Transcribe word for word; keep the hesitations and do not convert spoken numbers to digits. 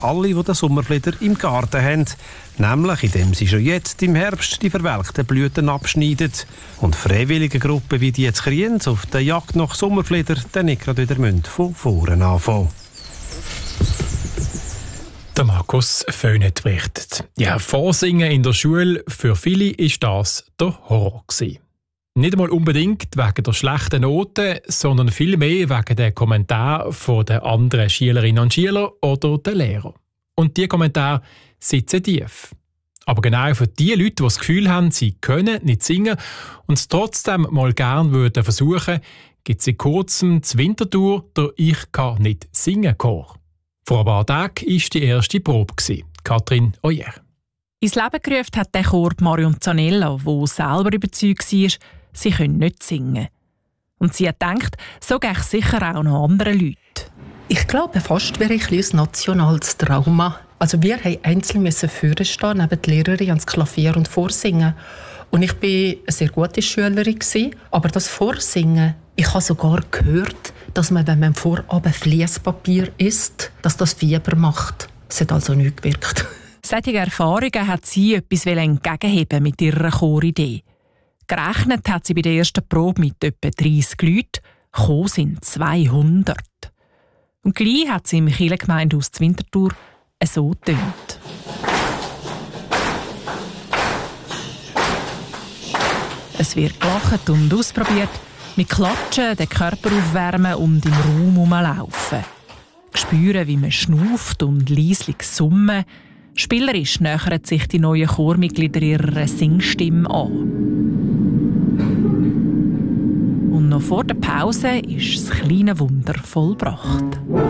alle, die den Sommerflieder im Garten haben. Nämlich, indem sie schon jetzt im Herbst die verwelkten Blüten abschneiden. Und freiwillige Gruppen wie die jetzt Kriens auf der Jagd nach Sommerflieder dann nicht gerade wieder von vorne anfangen. Der Markus Föhnet berichtet. Ja, Vorsingen in der Schule, für viele ist das der Horror gewesen. Nicht einmal unbedingt wegen der schlechten Noten, sondern vielmehr wegen der Kommentare der anderen Schülerinnen und Schüler oder der Lehrer. Und diese Kommentare sitzen tief. Aber genau für die Leute, die das Gefühl haben, sie können nicht singen und es trotzdem mal gerne würden versuchen, gibt es in kurzem zur Winterthur der «Ich kann nicht singen» Chor. Vor ein paar Tagen war die erste Probe. Katrin Oyer. Ins Leben gerufen hat der Chor Marion Zanella, die selber überzeugt war, sie können nicht singen. Und sie hat gedacht, so gehe ich sicher auch noch anderen Leuten. Ich glaube, fast wäre ich ein nationales Trauma. Also wir mussten einzeln vorne stehen, neben der Lehrerin ans Klavier und vorsingen. Und ich war eine sehr gute Schülerin, aber das Vorsingen, ich habe sogar gehört, dass man, wenn man vorab Fliesspapier isst, dass das Fieber macht. Es hat also nichts gewirkt. Solche Erfahrungen hat sie etwas entgegenheben mit ihrer Choridee. Gerechnet hat sie bei der ersten Probe mit etwa dreissig Leuten, gekommen sind zweihundert. Und gleich hat sie im Kirchengemeindehaus zur Winterthur so getönt. Es wird gelacht und ausprobiert, mit Klatschen den Körper aufwärmen und im Raum herumlaufen. Spüren, wie man schnauft und leislich summen. Spielerisch nähern sich die neuen Chormitglieder ihrer Singstimme an. Und noch vor der Pause ist das kleine Wunder vollbracht.